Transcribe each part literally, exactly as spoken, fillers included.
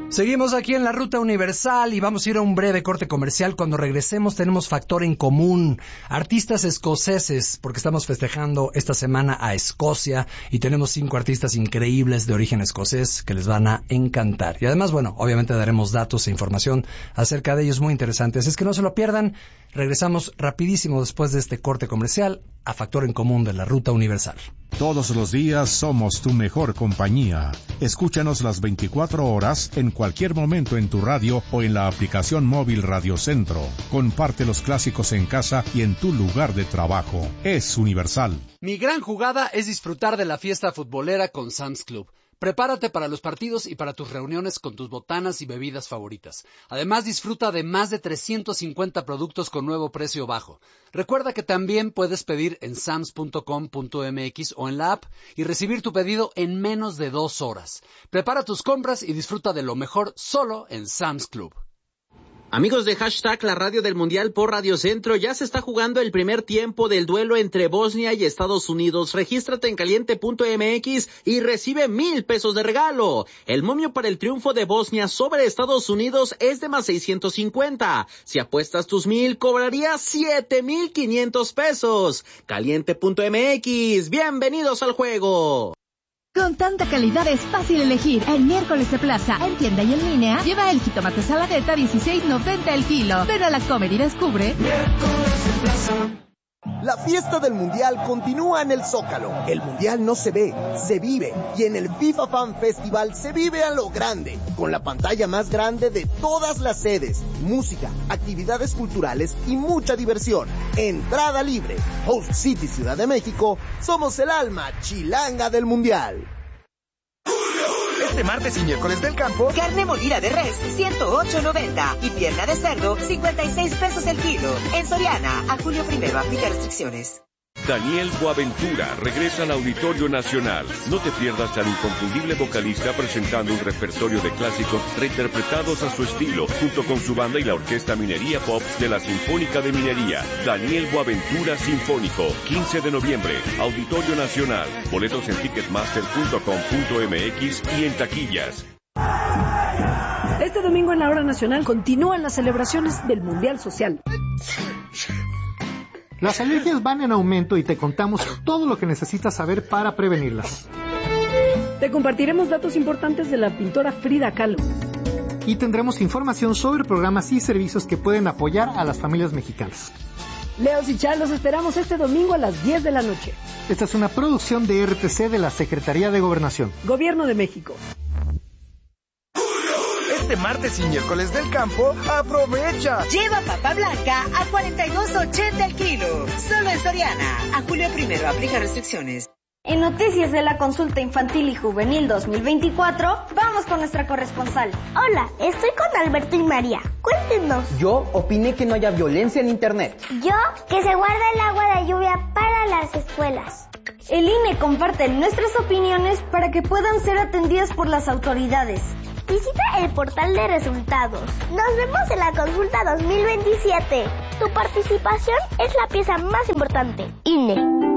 Seguimos aquí en la Ruta Universal y vamos a ir a un breve corte comercial. Cuando regresemos tenemos factor en común, artistas escoceses, porque estamos festejando esta semana a Escocia y tenemos cinco artistas increíbles de origen escocés que les van a encantar. Y además, bueno, obviamente daremos datos e información acerca de ellos muy interesantes. Es que no se lo pierdan. Regresamos rapidísimo después de este corte comercial a factor en común de la Ruta Universal. Todos los días somos tu mejor compañía. Escúchanos las veinticuatro horas en cualquier momento en tu radio o en la aplicación móvil Radio Centro. Comparte los clásicos en casa y en tu lugar de trabajo. Es Universal. Mi gran jugada es disfrutar de la fiesta futbolera con Sam's Club. Prepárate para los partidos y para tus reuniones con tus botanas y bebidas favoritas. Además, disfruta de más de trescientos cincuenta productos con nuevo precio bajo. Recuerda que también puedes pedir en sams punto com punto m x o en la app y recibir tu pedido en menos de dos horas. Prepara tus compras y disfruta de lo mejor solo en Sam's Club. Amigos de Hashtag La Radio del Mundial por Radio Centro, ya se está jugando el primer tiempo del duelo entre Bosnia y Estados Unidos. Regístrate en caliente punto m x y recibe mil pesos de regalo. El momio para el triunfo de Bosnia sobre Estados Unidos es de más seiscientos cincuenta. Si apuestas tus mil, cobrarías siete mil quinientos pesos. caliente punto m x, bienvenidos al juego. Con tanta calidad es fácil elegir. El miércoles de plaza, en tienda y en línea, lleva el jitomate saladeta dieciséis noventa el kilo. Ven a la Comer y descubre. Miércoles de plaza. La fiesta del Mundial continúa en el Zócalo. El Mundial no se ve, se vive. Y en el FIFA Fan Festival se vive a lo grande, con la pantalla más grande de todas las sedes, música, actividades culturales y mucha diversión. Entrada libre. Host City Ciudad de México, somos el alma chilanga del Mundial. Este martes y miércoles del campo, carne molida de res, ciento ocho noventa y pierna de cerdo, cincuenta y seis pesos el kilo. En Soriana, a julio primero, aplica restricciones. Daniel Boaventura regresa al Auditorio Nacional. No te pierdas al inconfundible vocalista presentando un repertorio de clásicos reinterpretados a su estilo, junto con su banda y la Orquesta Minería Pop de la Sinfónica de Minería. Daniel Boaventura Sinfónico, quince de noviembre, Auditorio Nacional. Boletos en ticketmaster punto com punto m x y en taquillas. Este domingo en la Hora Nacional continúan las celebraciones del Mundial Social. Las alergias van en aumento y te contamos todo lo que necesitas saber para prevenirlas. Te compartiremos datos importantes de la pintora Frida Kahlo. Y tendremos información sobre programas y servicios que pueden apoyar a las familias mexicanas. Leos y Char, los esperamos este domingo a las diez de la noche. Esta es una producción de R T C de la Secretaría de Gobernación. Gobierno de México. Este martes y miércoles del campo, aprovecha. Lleva papa blanca a cuarenta y dos ochenta el kilo. Solo en Soriana. A julio primero, aplica restricciones. En Noticias de la Consulta Infantil y Juvenil dos mil veinticuatro, vamos con nuestra corresponsal. Hola, estoy con Alberto y María. Cuéntenos. Yo opiné que no haya violencia en Internet. Yo, que se guarda el agua de lluvia para las escuelas. El I N E comparte nuestras opiniones para que puedan ser atendidas por las autoridades. Visita el portal de resultados. Nos vemos en la consulta dos mil veintisiete. Tu participación es la pieza más importante. I N E.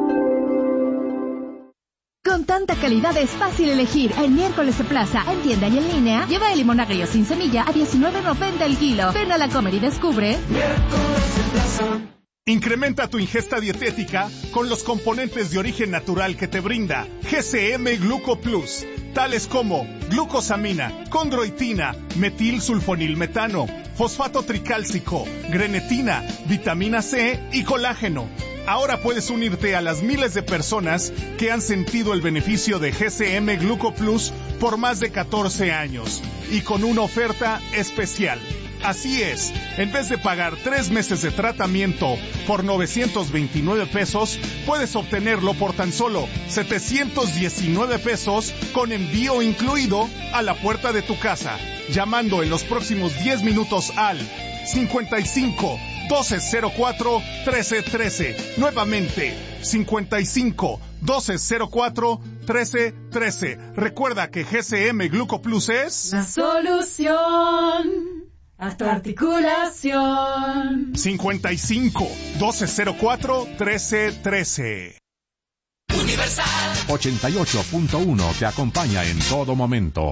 Con tanta calidad es fácil elegir. El miércoles de plaza, en tienda y en línea, lleva el limón agrio sin semilla a diecinueve noventa el kilo. Ven a la Comer y descubre. Miércoles de plaza. Incrementa tu ingesta dietética con los componentes de origen natural que te brinda G C M Gluco Plus, tales como glucosamina, condroitina, metilsulfonilmetano, fosfato tricálcico, grenetina, vitamina C y colágeno. Ahora puedes unirte a las miles de personas que han sentido el beneficio de G C M Gluco Plus por más de catorce años y con una oferta especial. Así es, en vez de pagar tres meses de tratamiento por novecientos veintinueve pesos, puedes obtenerlo por tan solo setecientos diecinueve pesos con envío incluido a la puerta de tu casa, llamando en los próximos diez minutos al cincuenta y cinco, doce cero cuatro, trece trece. Nuevamente, cincuenta y cinco, doce cero cuatro, trece trece. Recuerda que G C M Gluco Plus es la solución a tu articulación. cincuenta y cinco, doce cero cuatro, trece trece. Universal ochenta y ocho punto uno te acompaña en todo momento.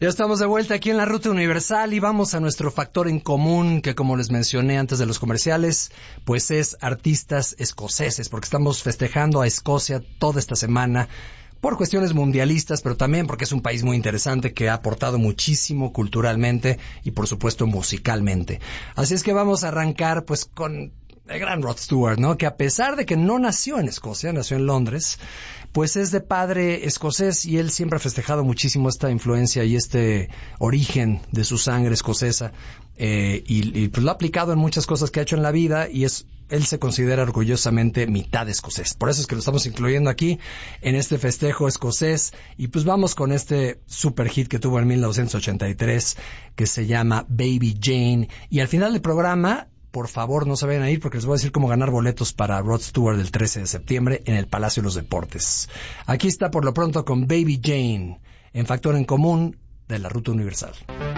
Ya estamos de vuelta aquí en la Ruta Universal y vamos a nuestro factor en común, que como les mencioné antes de los comerciales, pues es artistas escoceses, porque estamos festejando a Escocia toda esta semana por cuestiones mundialistas, pero también porque es un país muy interesante que ha aportado muchísimo culturalmente y por supuesto musicalmente. Así es que vamos a arrancar pues con el gran Rod Stewart, ¿no? Que a pesar de que no nació en Escocia, nació en Londres, pues es de padre escocés y él siempre ha festejado muchísimo esta influencia y este origen de su sangre escocesa, eh, y, y pues lo ha aplicado en muchas cosas que ha hecho en la vida y es él se considera orgullosamente mitad escocés. Por eso es que lo estamos incluyendo aquí en este festejo escocés. Y pues vamos con este super hit que tuvo en mil novecientos ochenta y tres que se llama Baby Jane. Y al final del programa, por favor, no se vayan a ir porque les voy a decir cómo ganar boletos para Rod Stewart el trece de septiembre en el Palacio de los Deportes. Aquí está por lo pronto con Baby Jane en Factor en Común de la Ruta Universal.